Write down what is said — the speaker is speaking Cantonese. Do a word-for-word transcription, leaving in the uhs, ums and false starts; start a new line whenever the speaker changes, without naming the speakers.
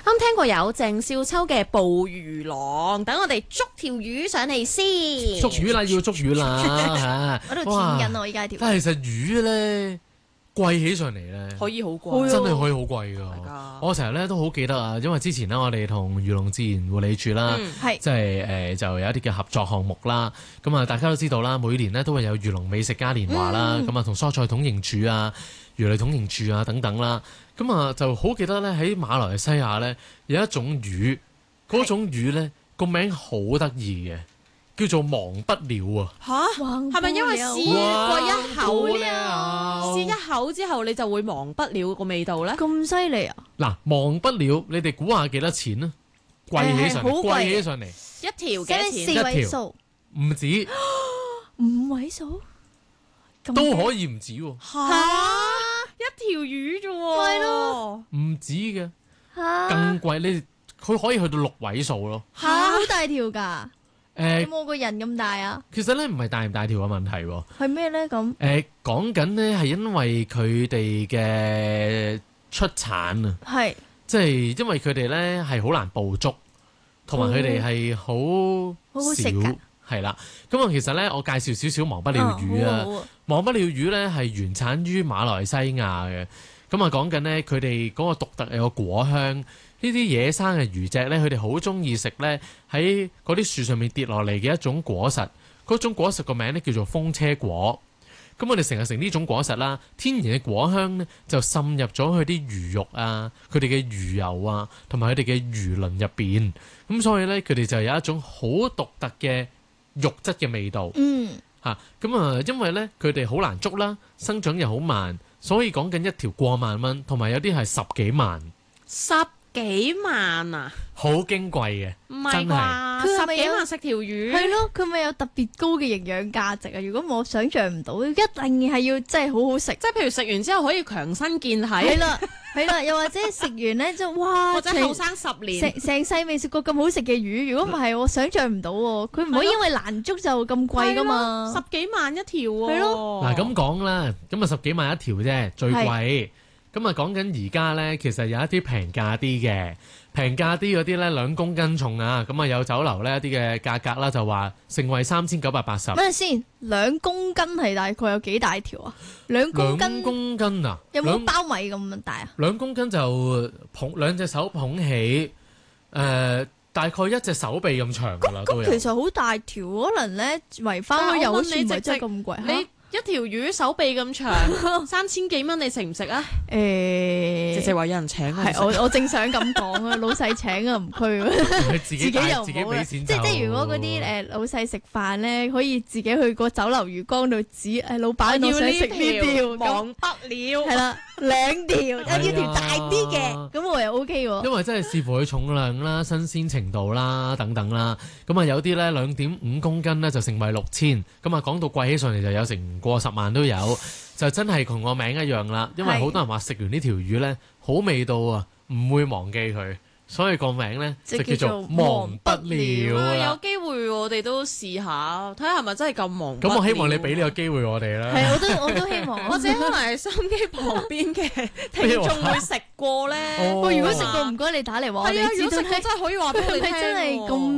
啱聽過有鄭少秋嘅捕魚郎，等我哋捉條魚上嚟先。
捉魚啦，要捉魚啦
嚇！喺度舔緊我依家條。
但係其實魚咧貴起上嚟咧，
可以好貴，
真係可以好貴㗎。我成日咧都好記得啊，因為之前咧我哋同漁農自然護理署啦，
嗯、
即係誒就有一啲嘅合作項目啦。咁啊，大家都知道啦，每年咧都會有漁農美食嘉年華啦，咁啊同蔬菜統營處啊、魚類統營處啊等等啦。咁啊，就好記得咧喺馬來西亞咧有一種魚，嗰種魚咧個名好得意嘅，叫做忘不了啊！
吓，係咪因為試過一口咧？
了
試一口之後你就會忘不了個味道咧？
咁犀利啊！
嗱，忘不了，你哋估下幾多錢啊？貴起上嚟，貴起上嚟，
一條幾錢？
四位數，
唔止，
五位數
都可以唔止喎。
吓！一條魚啫喎，
係咯，
唔止嘅，
嚇
更貴。你佢可以去到六位數咯。
嚇，好大條㗎！
誒，
有冇個人咁大啊？
其實咧唔係大唔大條嘅問題喎。
係咩咧咁？
誒，講緊咧係因為佢哋嘅出產啊，
係
即係因為佢哋咧係好難捕捉，同埋佢哋係好
好好食
少
㗎。
係啦。咁啊，其實咧我介紹少少忘不了魚啊。
好啊
忘不了魚咧係原產於馬來西亞嘅，咁啊講緊咧佢哋嗰個獨特有個果香，呢啲野生嘅魚隻咧，佢哋好中意食咧喺嗰啲樹上面跌落嚟嘅一種果實，嗰種果實個名咧叫做風車果。咁我哋成日食呢種果實啦，天然嘅果香咧就滲入咗佢啲魚肉啊、佢哋嘅魚油啊，同埋佢哋嘅魚鱗入邊，咁所以咧佢哋就有一種好獨特嘅肉質嘅味道。
嗯。
嚇咁啊，因為咧佢哋好難捉啦，生長又好慢，所以講緊一條過萬蚊，同埋有啲係十幾萬，
十幾萬啊！
好矜貴嘅，
唔係
真係
啩？
佢係咪有
十幾萬食條魚？
係咯，佢咪有特別高嘅營養價值啊！如果我想象唔到，一定係要真係好好食。
即係譬如食完之後可以強身健體。
係啦，係啦，又或者食完咧就哇，
或者後生十年，
成成世未食過咁好食嘅魚。如果唔係，我想象唔到喎。佢唔可以因為難捉就咁貴噶嘛。
十幾萬一條喎。
係咯。
嗱咁講啦，咁啊十幾萬一條啫，最貴。咁啊講緊而家咧，其實有一啲平價啲嘅。平價啲嗰啲咧兩公斤重啊，咁啊有酒樓呢一啲嘅價格啦，就話成為三千九百八十。
咩先？兩公斤係大概有幾大條啊？兩公斤。
兩公斤啊？
有冇包米咁大啊？
兩公斤就捧兩隻手捧起，誒、呃、大概一隻手臂咁長㗎啦，都有。
其實好大條，可能咧圍翻去又好似唔係真係咁貴。
你一條魚手臂咁長，三千幾蚊，你食唔食啊？
誒，
直直話有人請我，
係我我正想咁講啊，老細請啊唔拘，
自己又自己俾錢，
即係即係如果嗰啲誒老細食飯咧，可以自己去個酒樓魚缸度指誒老闆我想食呢條，
忘不了
係啦，兩條，有要條大啲嘅，咁我又 O K 喎。
因為真係視乎佢重量啦、新鮮程度啦等等啦，咁啊有啲咧兩點五公斤咧就成為六千，咁啊講到貴起上嚟就有成過十萬都有，就真係同個名一樣啦。因為好多人話食完呢條魚咧好味道啊，唔會忘記佢，所以個名咧就叫做忘不了啊。
有機會我哋都試下，睇下係咪真係咁忘不了。
咁我希望你俾呢個機會我哋啦。
係，我都我都希望。
或者可能係收音機旁邊嘅聽眾會食過咧。
喂，如果食過唔該你打嚟話我哋知道。
係啊，如果食過真係可以話俾我哋聽。
係咪真係咁？